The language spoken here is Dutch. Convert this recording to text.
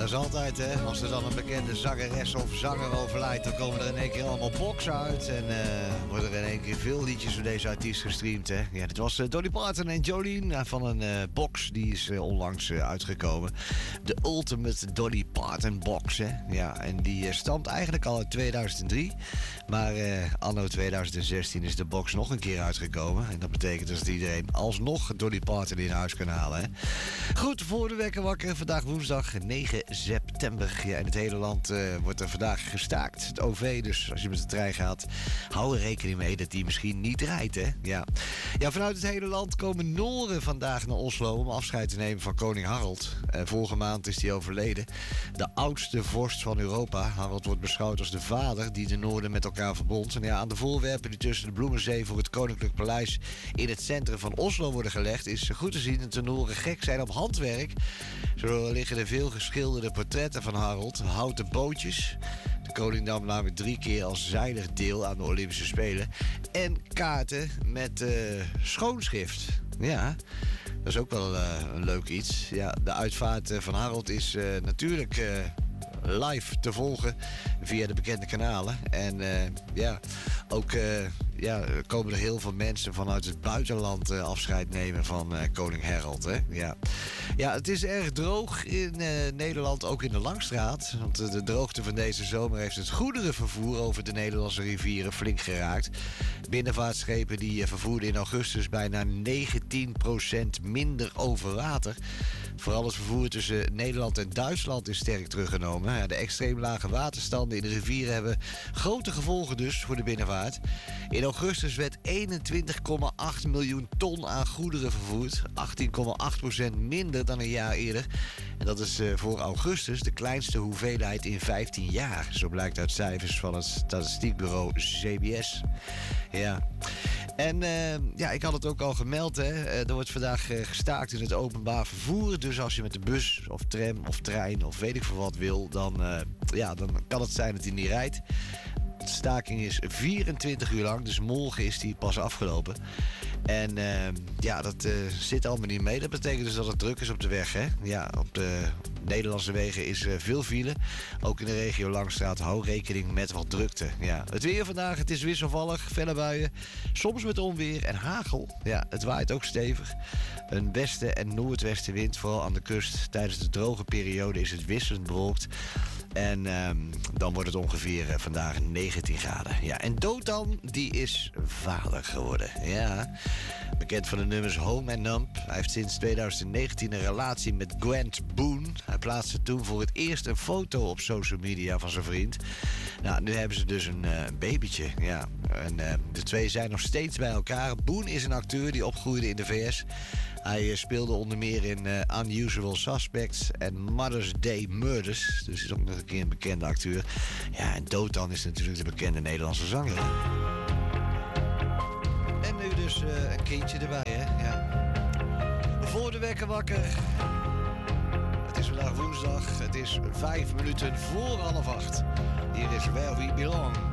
is altijd, hè. Als er dan een bekende zangeres of zanger overlijdt, dan komen er in één keer allemaal boxen uit. En worden er in één keer veel liedjes van deze artiest gestreamd, hè. Ja, dit was Dolly Parton en Jolene van een box. Die is onlangs uitgekomen. De Ultimate Dolly Parton box, hè. Ja, en die stamt eigenlijk al uit 2003. Maar anno 2016 is de box nog een keer uitgekomen. En dat betekent dus dat iedereen alsnog Dolly Parton in huis kan halen, hè. Goed, voor de wekker wakker. Vandaag woensdag 9 september. Ja, in het hele land wordt er vandaag gestaakt. Het OV, dus als je met de trein gaat, hou er rekening mee dat die misschien niet rijdt, hè. Ja, vanuit het hele land komen Noren vandaag naar Oslo om afscheid te nemen van koning Harald. Vorige maand is hij overleden. De oudste vorst van Europa. Harald wordt beschouwd als de vader die de Noorden met elkaar verbond. En ja, aan de voorwerpen die tussen de Bloemenzee voor het Koninklijk Paleis in het centrum van Oslo worden gelegd, is goed te zien dat de Noren gek zijn op handwerk. Zo liggen er veel geschilderde portretten van Harald, houten bootjes. De koning nam namelijk 3 keer als zeiler deel aan de Olympische Spelen. En kaarten met schoonschrift. Ja, dat is ook wel een leuk iets. Ja, de uitvaart van Harald is natuurlijk live te volgen via de bekende kanalen. En ook komen er heel veel mensen vanuit het buitenland afscheid nemen van koning Harald, hè? Ja, het is erg droog in Nederland, ook in de Langstraat. Want de droogte van deze zomer heeft het goederenvervoer over de Nederlandse rivieren flink geraakt. Binnenvaartschepen die vervoerden in augustus bijna 19% minder over water. Vooral het vervoer tussen Nederland en Duitsland is sterk teruggenomen. Ja, de extreem lage waterstanden in de rivieren hebben grote gevolgen dus voor de binnenvaart. In augustus werd 21,8 miljoen ton aan goederen vervoerd. 18,8% minder dan een jaar eerder. En dat is voor augustus de kleinste hoeveelheid in 15 jaar. Zo blijkt uit cijfers van het statistiekbureau CBS. Ja. En ik had het ook al gemeld, hè. Er wordt vandaag gestaakt in het openbaar vervoer. Dus als je met de bus of tram of trein of weet ik veel wat wil, dan kan het zijn dat hij niet rijdt. De staking is 24 uur lang, dus morgen is die pas afgelopen. En dat zit allemaal niet mee. Dat betekent dus dat het druk is op de weg, hè. Ja, op de Nederlandse wegen is veel file. Ook in de regio Langstraat, hou rekening met wat drukte. Ja. Het weer vandaag, het is wisselvallig, felle buien. Soms met onweer en hagel. Ja, het waait ook stevig. Een westen- en noordwestenwind, vooral aan de kust. Tijdens de droge periode is het wisselend bewolkt. En dan wordt het ongeveer vandaag 19 graden. Ja, en Dotan, die is vader geworden. Ja, bekend van de nummers Home and Numb. Hij heeft sinds 2019 een relatie met Grant Boone. Hij plaatste toen voor het eerst een foto op social media van zijn vriend. Nou, nu hebben ze dus een babytje. Ja, en de twee zijn nog steeds bij elkaar. Boone is een acteur die opgroeide in de VS. Hij speelde onder meer in Unusual Suspects en Mother's Day Murders. Dus is ook nog een keer een bekende acteur. Ja, en Dotan is natuurlijk de bekende Nederlandse zanger. En nu dus een kindje erbij, hè. Ja. Voor de wekker wakker. Het is vandaag woensdag. Het is 5 minuten voor 7:30. Hier is Where We Belong.